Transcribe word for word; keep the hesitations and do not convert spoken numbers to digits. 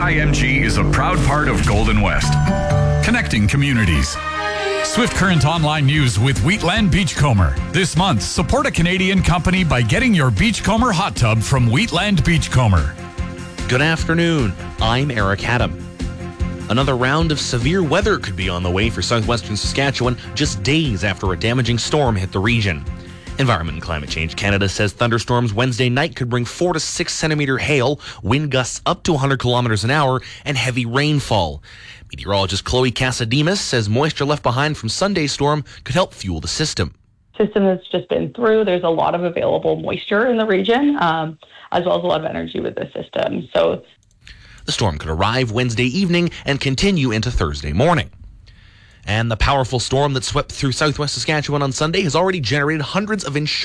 I M G is a proud part of Golden West, connecting communities. Swift Current Online News with Wheatland Beachcomber. This month, support a Canadian company by getting your Beachcomber hot tub from Wheatland Beachcomber. Good afternoon. I'm Eric Haddam. Another round of severe weather could be on the way for southwestern Saskatchewan just days after a damaging storm hit the region. Environment and Climate Change Canada says thunderstorms Wednesday night could bring four to six centimeter hail, wind gusts up to one hundred kilometers an hour, and heavy rainfall. Meteorologist Chloe Casademas says moisture left behind from Sunday's storm could help fuel the system. System that's just been through, there's a lot of available moisture in the region, um, as well as a lot of energy with the system. So the storm could arrive Wednesday evening and continue into Thursday morning. And the powerful storm that swept through southwest Saskatchewan on Sunday has already generated hundreds of insurance